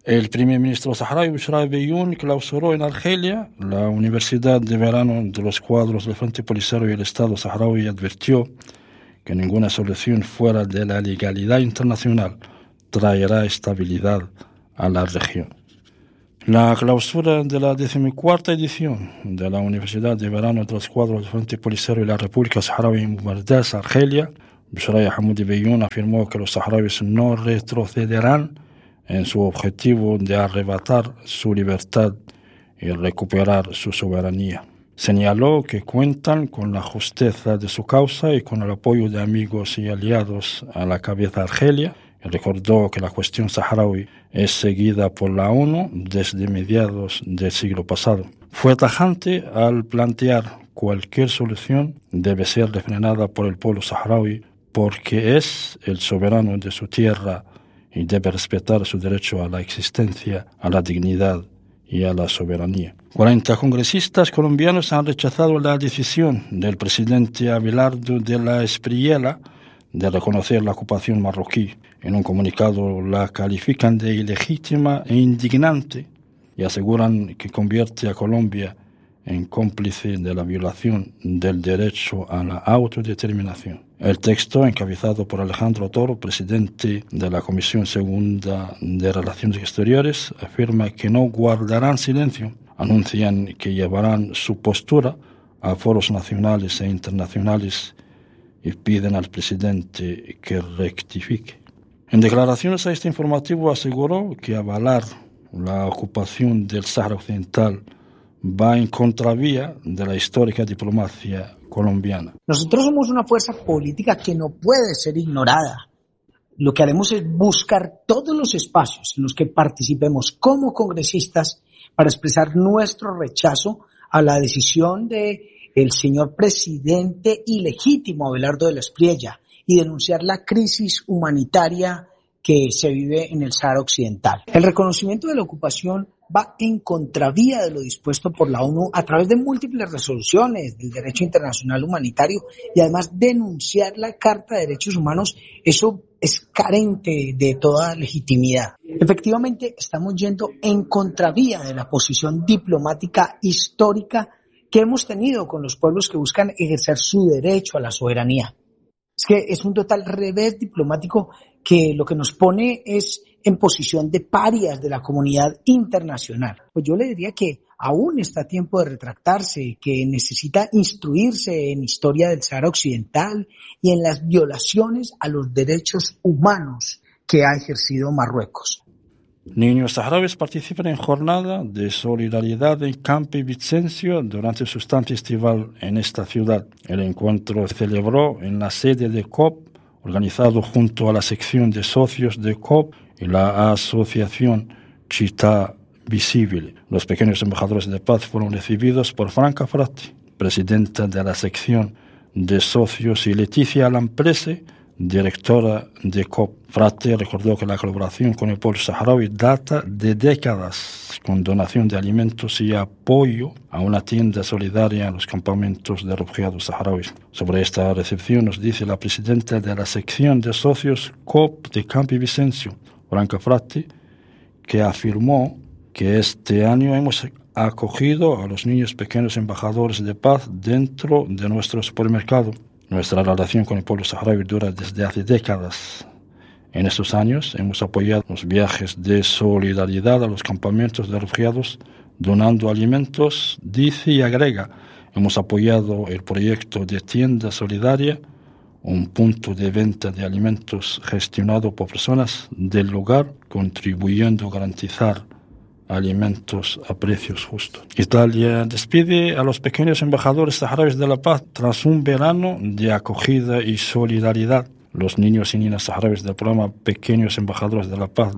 El primer ministro saharaui, Bushra Beyoun, clausuró en Argelia la Universidad de Verano de los Cuadros del Frente Polisario y el Estado saharaui y advirtió que ninguna solución fuera de la legalidad internacional traerá estabilidad a la región. La clausura de la 14ª edición de la Universidad de Verano de los Cuadros del Frente Polisario y la República Saharaui en Boumerdaz, Argelia, Bushra Hamoudi Beyoun afirmó que los saharauis no retrocederán en su objetivo de arrebatar su libertad y recuperar su soberanía. Señaló que cuentan con la justeza de su causa y con el apoyo de amigos y aliados a la cabeza de Argelia, y recordó que la cuestión saharaui es seguida por la ONU desde mediados del siglo pasado. Fue tajante al plantear cualquier solución debe ser refrenada por el pueblo saharaui porque es el soberano de su tierra y debe respetar su derecho a la existencia, a la dignidad y a la soberanía. 40 congresistas colombianos han rechazado la decisión del presidente Abelardo de la Espriella de reconocer la ocupación marroquí. En un comunicado la califican de ilegítima e indignante y aseguran que convierte a Colombia en cómplice de la violación del derecho a la autodeterminación. El texto, encabezado por Alejandro Toro, presidente de la Comisión Segunda de Relaciones Exteriores, afirma que no guardarán silencio. Anuncian que llevarán su postura a foros nacionales e internacionales y piden al presidente que rectifique. En declaraciones a este informativo aseguró que avalar la ocupación del Sáhara Occidental va en contravía de la histórica diplomacia colombiana. Nosotros somos una fuerza política que no puede ser ignorada. Lo que haremos es buscar todos los espacios en los que participemos como congresistas para expresar nuestro rechazo a la decisión del señor presidente ilegítimo Abelardo de la Espriella y denunciar la crisis humanitaria que se vive en el Sáhara Occidental. El reconocimiento de la ocupación va en contravía de lo dispuesto por la ONU a través de múltiples resoluciones del derecho internacional humanitario y además denunciar la Carta de Derechos Humanos, eso es carente de toda legitimidad. Efectivamente, estamos yendo en contravía de la posición diplomática histórica que hemos tenido con los pueblos que buscan ejercer su derecho a la soberanía. Es que es un total revés diplomático que lo que nos pone es en posición de parias de la comunidad internacional. Pues yo le diría que aún está a tiempo de retractarse, que necesita instruirse en historia del Sáhara Occidental y en las violaciones a los derechos humanos que ha ejercido Marruecos. Niños saharauis participan en jornada de solidaridad en Campi Vicencio durante su estancia estival en esta ciudad. El encuentro se celebró en la sede de COP, organizado junto a la sección de socios de COP y la asociación Città Visibili. Los pequeños embajadores de paz fueron recibidos por Franca Fratti, presidenta de la sección de socios, y Leticia Lamprese, directora de COP. Fratti recordó que la colaboración con el pueblo saharaui data de décadas, con donación de alimentos y apoyo a una tienda solidaria en los campamentos de refugiados saharauis. Sobre esta recepción nos dice la presidenta de la sección de socios COP de Campi Vicencio, Franca Fratti, que afirmó que este año hemos acogido a los niños pequeños embajadores de paz dentro de nuestro supermercado. Nuestra relación con el pueblo saharaui dura desde hace décadas. En estos años hemos apoyado los viajes de solidaridad a los campamentos de refugiados, donando alimentos, dice y agrega. Hemos apoyado el proyecto de tienda solidaria, un punto de venta de alimentos gestionado por personas del lugar, contribuyendo a garantizar alimentos a precios justos. Italia despide a los pequeños embajadores saharauis de la paz tras un verano de acogida y solidaridad. Los niños y niñas saharauis del programa Pequeños Embajadores de la Paz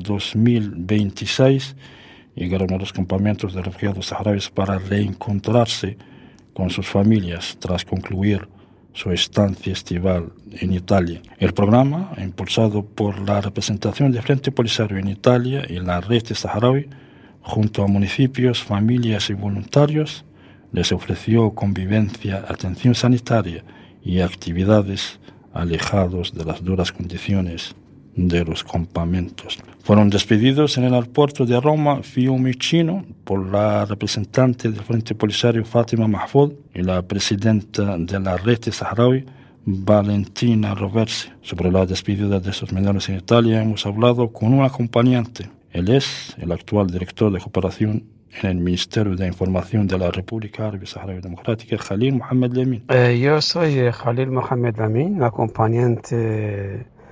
2026 llegaron a los campamentos de refugiados saharauis para reencontrarse con sus familias tras concluir su estancia estival en Italia. El programa, impulsado por la representación del Frente Polisario en Italia y la Red de Saharaui, junto a municipios, familias y voluntarios, les ofreció convivencia, atención sanitaria y actividades alejados de las duras condiciones de los campamentos. Fueron despedidos en el aeropuerto de Roma Fiumicino por la representante del Frente Polisario Fátima Mahfoud y la presidenta de la Red Saharaui, Valentina Roversi. Sobre la despedida de estos menores en Italia hemos hablado con un acompañante. Él es el actual director de cooperación en el Ministerio de Información de la República Árabe Saharaui Democrática, Khalil Mohamed Lamin. Yo soy Khalil Mohamed Lamin, acompañante